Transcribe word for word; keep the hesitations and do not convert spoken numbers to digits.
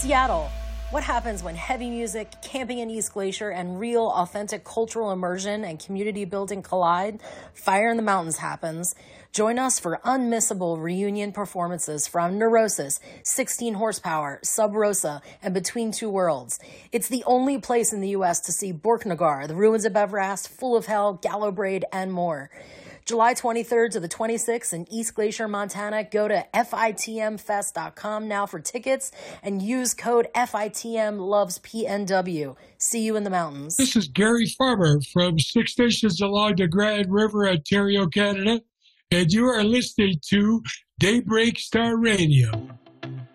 Seattle. What happens when heavy music, camping in East Glacier, and real, authentic cultural immersion and community building collide? Fire in the Mountains happens. Join us for unmissable reunion performances from Neurosis, sixteen Horsepower, Sub Rosa, and Between Two Worlds. It's the only place in the U S to see Borknagar, The Ruins of Everast, Full of Hell, Gallow Braid, and more. July twenty-third to the twenty-sixth in East Glacier, Montana. Go to F I T M fest dot com now for tickets and use code F I T M loves P N W. See you in the mountains. This is Gary Farmer from Six Stations along the Grand River, Ontario, Canada, and you are listening to Daybreak Star Radio.